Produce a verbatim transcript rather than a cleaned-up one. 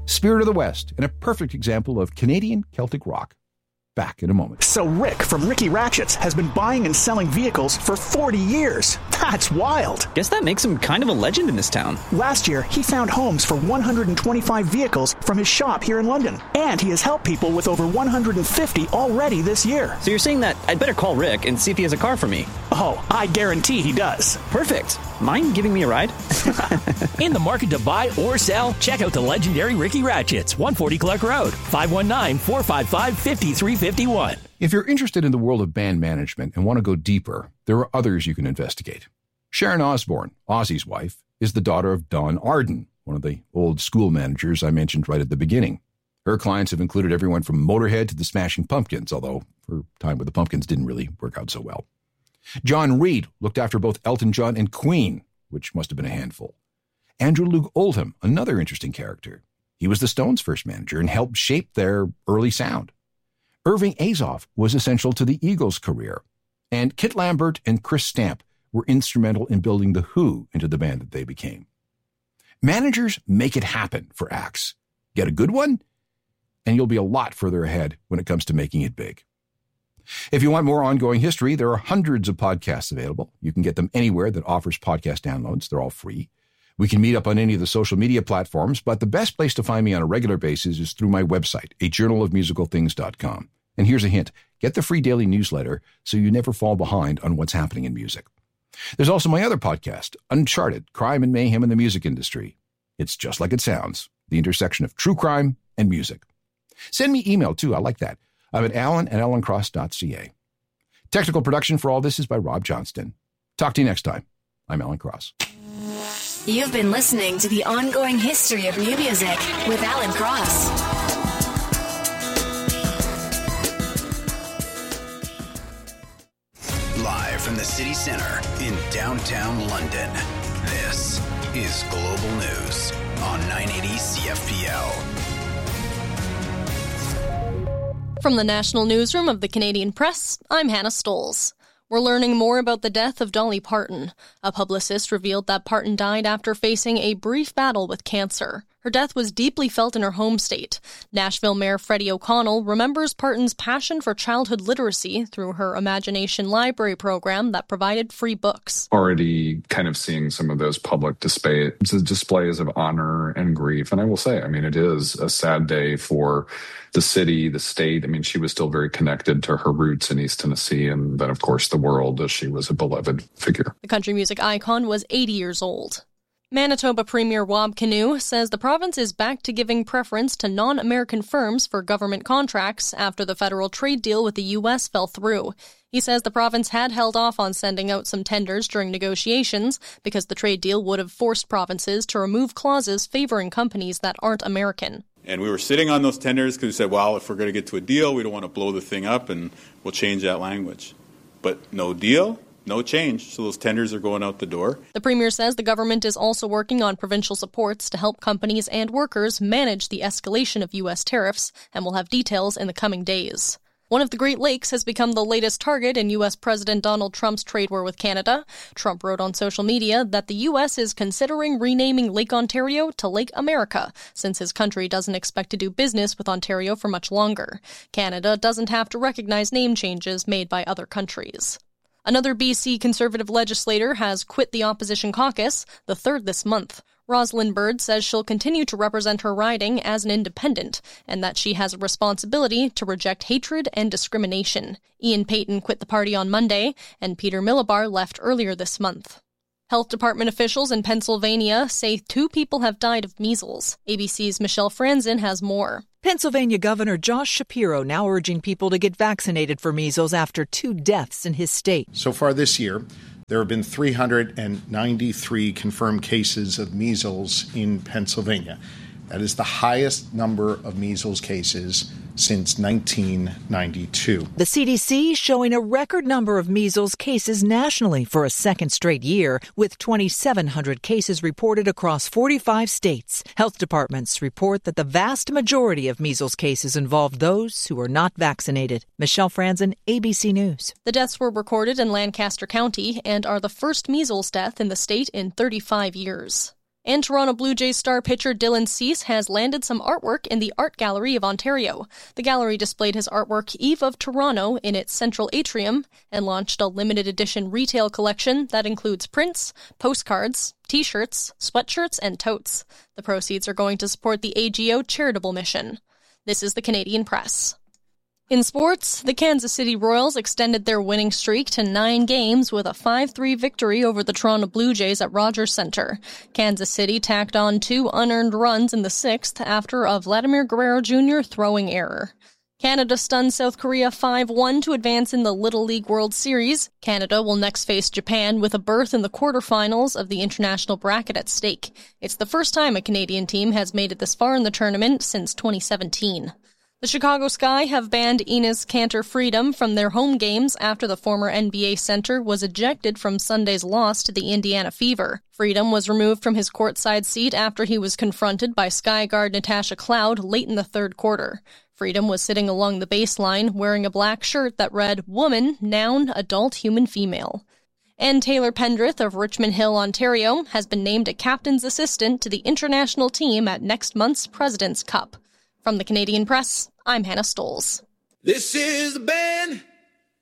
Spirit of the West, and a perfect example of Canadian Celtic rock. Back in a moment. So Rick from Ricky Ratchets has been buying and selling vehicles for forty years. That's wild. Guess that makes him kind of a legend in this town. Last year, he found homes for one hundred twenty-five vehicles from his shop here in London. And he has helped people with over one hundred fifty already this year. So you're saying that I'd better call Rick and see if he has a car for me? Oh, I guarantee he does. Perfect. Mind giving me a ride? In the market to buy or sell? Check out the legendary Ricky Ratchets, one forty Clark Road, five one nine, four five five, five three five one. If you're interested in the world of band management and want to go deeper, there are others you can investigate. Sharon Osbourne, Ozzy's wife, is the daughter of Don Arden, one of the old school managers I mentioned right at the beginning. Her clients have included everyone from Motorhead to the Smashing Pumpkins, although her time with the Pumpkins didn't really work out so well. John Reid looked after both Elton John and Queen, which must have been a handful. Andrew Loog Oldham, another interesting character. He was the Stones' first manager and helped shape their early sound. Irving Azoff was essential to the Eagles' career. And Kit Lambert and Chris Stamp were instrumental in building The Who into the band that they became. Managers make it happen for acts. Get a good one, and you'll be a lot further ahead when it comes to making it big. If you want more ongoing history, there are hundreds of podcasts available. You can get them anywhere that offers podcast downloads. They're all free. We can meet up on any of the social media platforms, but the best place to find me on a regular basis is through my website, a journal of musical things dot com. And here's a hint. Get the free daily newsletter so you never fall behind on what's happening in music. There's also my other podcast, Uncharted, Crime and Mayhem in the Music Industry. It's just like it sounds, the intersection of true crime and music. Send me email, too. I like that. I'm at alan at alan cross dot c a. Technical production for all this is by Rob Johnston. Talk to you next time. I'm Alan Cross. You've been listening to The Ongoing History of New Music with Alan Cross. Live from the city center in downtown London, this is Global News on nine eighty C F P L. From the National Newsroom of the Canadian Press, I'm Hannah Stolz. We're learning more about the death of Dolly Parton. A publicist revealed that Parton died after facing a brief battle with cancer. Her death was deeply felt in her home state. Nashville Mayor Freddie O'Connell remembers Parton's passion for childhood literacy through her Imagination Library program that provided free books. Already kind of seeing some of those public display, displays of honor and grief. And I will say, I mean, it is a sad day for the city, the state. I mean, she was still very connected to her roots in East Tennessee and then, of course, the world, as she was a beloved figure. The country music icon was eighty years old. Manitoba Premier Wab Kinew says the province is back to giving preference to non-American firms for government contracts after the federal trade deal with the U S fell through. He says the province had held off on sending out some tenders during negotiations because the trade deal would have forced provinces to remove clauses favoring companies that aren't American. And we were sitting on those tenders because we said, well, if we're going to get to a deal, we don't want to blow the thing up and we'll change that language. But no deal. No change, so those tenders are going out the door. The Premier says the government is also working on provincial supports to help companies and workers manage the escalation of U S tariffs, and will have details in the coming days. One of the Great Lakes has become the latest target in U S President Donald Trump's trade war with Canada. Trump wrote on social media that the U S is considering renaming Lake Ontario to Lake America, since his country doesn't expect to do business with Ontario for much longer. Canada doesn't have to recognize name changes made by other countries. Another B C Conservative legislator has quit the opposition caucus, the third this month. Rosalind Bird says she'll continue to represent her riding as an independent, and that she has a responsibility to reject hatred and discrimination. Ian Payton quit the party on Monday, and Peter Millibar left earlier this month. Health Department officials in Pennsylvania say two people have died of measles. A B C's Michelle Franzen has more. Pennsylvania Governor Josh Shapiro now urging people to get vaccinated for measles after two deaths in his state. So far this year, there have been three hundred ninety-three confirmed cases of measles in Pennsylvania. That is the highest number of measles cases since nineteen ninety-two. The C D C showing a record number of measles cases nationally for a second straight year, with twenty-seven hundred cases reported across forty-five states. Health departments report that the vast majority of measles cases involve those who are not vaccinated. Michelle Franzen, A B C News. The deaths were recorded in Lancaster County and are the first measles death in the state in thirty-five years. And Toronto Blue Jays star pitcher Dylan Cease has landed some artwork in the Art Gallery of Ontario. The gallery displayed his artwork Eve of Toronto in its central atrium and launched a limited edition retail collection that includes prints, postcards, t-shirts, sweatshirts, and totes. The proceeds are going to support the A G O charitable mission. This is the Canadian Press. In sports, the Kansas City Royals extended their winning streak to nine games with a five three victory over the Toronto Blue Jays at Rogers Centre. Kansas City tacked on two unearned runs in the sixth after a Vladimir Guerrero Junior throwing error. Canada stunned South Korea five one to advance in the Little League World Series. Canada will next face Japan with a berth in the quarterfinals of the international bracket at stake. It's the first time a Canadian team has made it this far in the tournament since twenty seventeen. The Chicago Sky have banned Enes Kanter Freedom from their home games after the former N B A center was ejected from Sunday's loss to the Indiana Fever. Freedom was removed from his courtside seat after he was confronted by Sky guard Natasha Cloud late in the third quarter. Freedom was sitting along the baseline wearing a black shirt that read, "Woman, noun, adult, human, female." And Taylor Pendrith of Richmond Hill, Ontario, has been named a captain's assistant to the international team at next month's President's Cup. From the Canadian Press, I'm Hannah Stoles. This is the band.